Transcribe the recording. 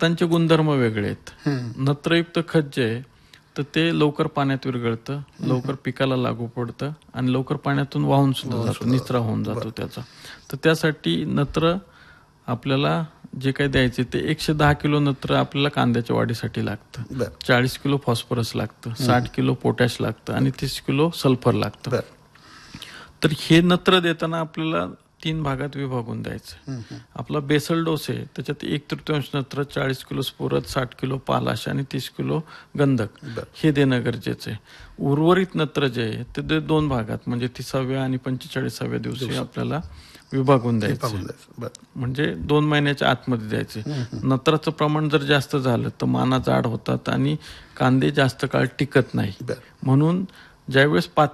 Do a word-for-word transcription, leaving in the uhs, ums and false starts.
खतांचे गुणधर्म वेगळे आहेत. नत्रयुक्त खत जे आहे तर ते लवकर पाण्यात विरघळतं, लवकर पिकाला लागू पडतं आणि लवकर पाण्यातून वाहून सुद्धा जातं, निचरा होऊन जातो त्याचा. तर त्यासाठी नत्र आपल्याला जे काही द्यायचे ते एकशे दहा किलो नत्र आपल्याला कांद्याच्या वाढीसाठी लागतं, चाळीस किलो फॉस्फरस लागतं, साठ किलो पोटॅश लागतं आणि तीस किलो सल्फर लागतं. तर हे नत्र देताना आपल्याला तीन भागात विभागून द्यायचं. आपला बेसल डोस आहे त्याच्यात एक तृतीयांश नत्र, चाळीस किलो स्फुरद, साठ किलो पालाश आणि तीस किलो गंधक हे देणं गरजेचं आहे. उर्वरित नत्र जे आहे ते दोन भागात म्हणजे तिसाव्या आणि पंचेचाळीसाव्या दिवशी आपल्याला विभागून द्यायचं, म्हणजे दोन महिन्याच्या आतमध्ये द्यायचे. नत्राचं प्रमाण जर जास्त झालं तर माना जाड होतात आणि कांदे जास्त काळ टिकत नाही. म्हणून ज्यावेळेस